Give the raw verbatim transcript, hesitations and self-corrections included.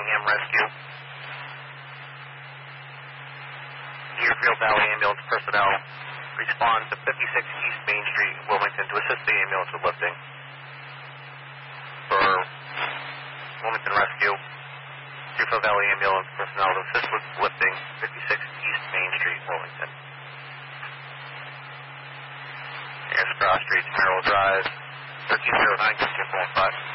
Bellingham Rescue. Deerfield Valley Ambulance personnel respond to fifty-six East Main Street, Wilmington, to assist the ambulance with lifting. For Wilmington Rescue, Deerfield Valley Ambulance personnel to assist with lifting, fifty-six East Main Street, Wilmington. Here's Cross Street, Merrill Drive, thirteen oh nine, two four five.